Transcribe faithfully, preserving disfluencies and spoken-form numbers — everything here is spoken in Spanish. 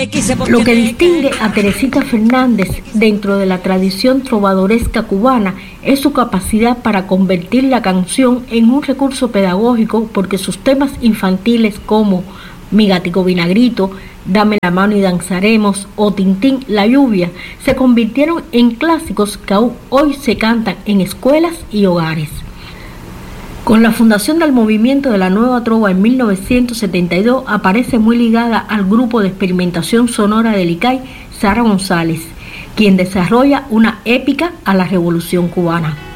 Lo que distingue a Teresita Fernández dentro de la tradición trovadoresca cubana es su capacidad para convertir la canción en un recurso pedagógico, porque sus temas infantiles como Mi gatico vinagrito, Dame la mano y danzaremos o Tintín la lluvia se convirtieron en clásicos que aún hoy se cantan en escuelas y hogares. Con la fundación del movimiento de la Nueva Trova en mil novecientos setenta y dos aparece muy ligada al grupo de experimentación sonora de Licay, Sara González, quien desarrolla una épica a la Revolución Cubana.